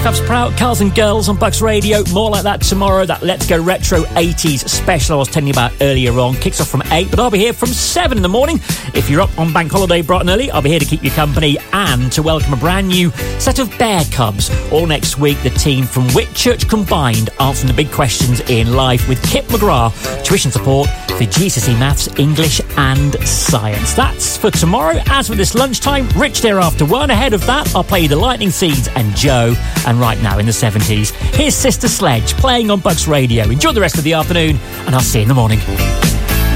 Stuff's Proud, Cars and Girls on Bucks Radio. More like that tomorrow. That Let's Go Retro 80s special I was telling you about earlier on kicks off from 8, but I'll be here from 7 in the morning. If you're up on bank holiday bright and early, I'll be here to keep you company and to welcome a brand new set of Bear Cubs. All next week, the team from Whitchurch Combined answering the big questions in life with Kip McGrath. Tuition support for GCSE Maths, English and Science. That's for tomorrow. As for this lunchtime, Rich there after 1. Ahead of that, I'll play you the Lightning Seeds and Joe. And right now in the 70s, here's Sister Sledge playing on Bucks Radio. Enjoy the rest of the afternoon and I'll see you in the morning.